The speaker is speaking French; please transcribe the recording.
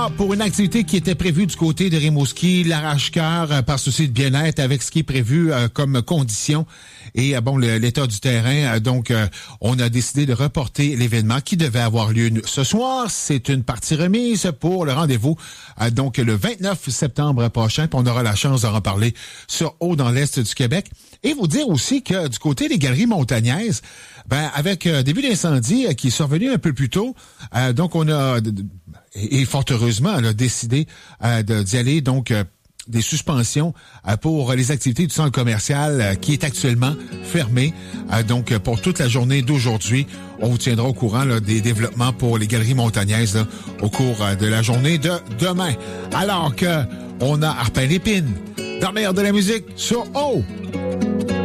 là pour une activité qui était prévue du côté de Rimouski, l'arrache-cœur par souci de bien-être avec ce qui est prévu comme condition et l'état du terrain. Donc, on a décidé de reporter l'événement qui devait avoir lieu ce soir. C'est une partie remise pour le rendez-vous donc le 29 septembre prochain. Puis on aura la chance d'en reparler sur Haut dans l'Est du Québec. Et vous dire aussi que du côté des Galeries Montagnaises, avec début d'incendie qui est survenu un peu plus tôt, donc on a, et fort heureusement, on a décidé d'y aller, donc des suspensions pour les activités du centre commercial qui est actuellement fermé. Donc, pour toute la journée d'aujourd'hui, on vous tiendra au courant là, des développements pour les Galeries Montagnaises là, au cours de la journée de demain. Alors que on a Arpin Lépine dans le meilleur de la musique sur O.